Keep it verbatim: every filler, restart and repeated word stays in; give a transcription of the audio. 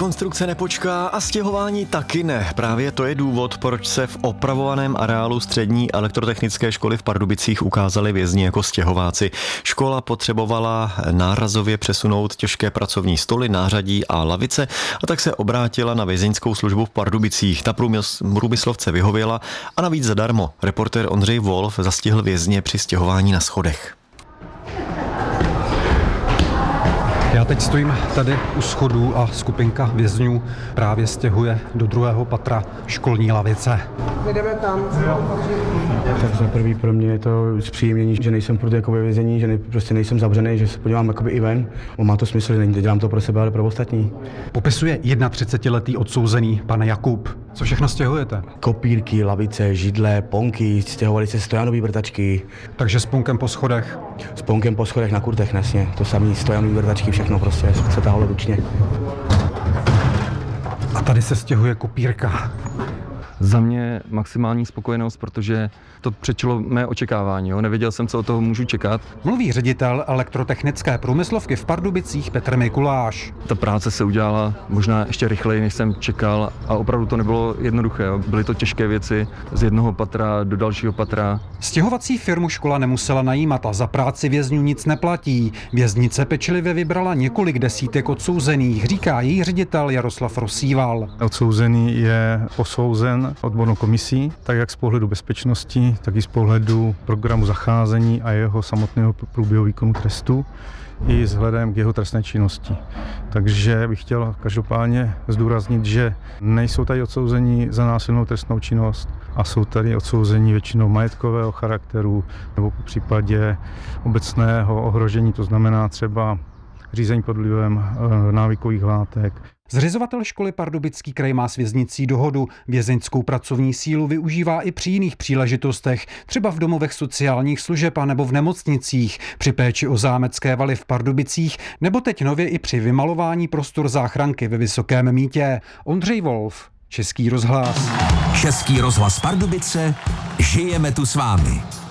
Rekonstrukce nepočká a stěhování taky ne. Právě to je důvod, proč se v opravovaném areálu střední elektrotechnické školy v Pardubicích ukázali vězni jako stěhováci. Škola potřebovala nárazově přesunout těžké pracovní stoly, nářadí a lavice a tak se obrátila na vězeňskou službu v Pardubicích. Ta průmyslovce vyhověla a navíc zadarmo. Reportér Ondřej Wolf zastihl vězně při stěhování na schodech. Já teď stojím tady u schodů a skupinka vězňů právě stěhuje do druhého patra školní lavice. Jdeme tam. Tak za prvý pro mě je to zpříjemnění, že nejsem pro jako ve vězení, že ne, prostě nejsem zavřený, že se podívám jakoby i ven. Má to smysl, že nedělám to pro sebe, ale pro ostatní. Popisuje třicetiletý odsouzený pan Jakub. Co všechno stěhujete? Kopírky, lavice, židle, ponky, stěhovaly se stojanové vrtačky. Takže s punkem po schodech? S ponkem po schodech na kurtech, nesně. To samý stojanové vrtačky, všechno prostě se tahalo ručně. A tady se stěhuje kopírka. Za mě maximální spokojenost, protože to přečilo mé očekávání. Jo? Nevěděl jsem, co od toho můžu čekat. Mluví ředitel elektrotechnické průmyslovky v Pardubicích Petr Mikuláš. Ta práce se udělala možná ještě rychleji, než jsem čekal a opravdu to nebylo jednoduché. Jo? Byly to těžké věci z jednoho patra do dalšího patra. Stěhovací firmu škola nemusela najímat a za práci vězňů nic neplatí. Věznice pečlivě vybrala několik desítek odsouzených, říká její ředitel Jaroslav Rosíval. Odsouzený je posouzen odbornou komisí, tak jak z pohledu bezpečnosti, tak i z pohledu programu zacházení a jeho samotného průběhu výkonu trestu i vzhledem k jeho trestné činnosti. Takže bych chtěl každopádně zdůraznit, že nejsou tady odsouzení za násilnou trestnou činnost a jsou tady odsouzení většinou majetkového charakteru nebo v případě obecného ohrožení, to znamená třeba řízení pod vlivem návykových látek. Zřizovatel školy Pardubický kraj má s věznicí dohodu. Vězeňskou pracovní sílu využívá i při jiných příležitostech, třeba v domovech sociálních služeb a nebo v nemocnicích, při péči o zámecké valy v Pardubicích, nebo teď nově i při vymalování prostor záchranky ve Vysokém Mýtě. Ondřej Wolf, Český rozhlas. Český rozhlas Pardubice, žijeme tu s vámi.